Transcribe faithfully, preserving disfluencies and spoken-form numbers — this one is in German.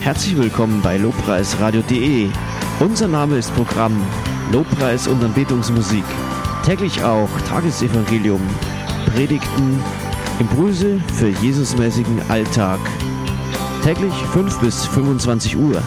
Herzlich willkommen bei lobpreisradio punkt de. Unser Name ist Programm Lobpreis und Anbetungsmusik. Täglich auch Tagesevangelium, Predigten, Impulse für Jesusmäßigen Alltag. Täglich fünf bis fünfundzwanzig Uhr.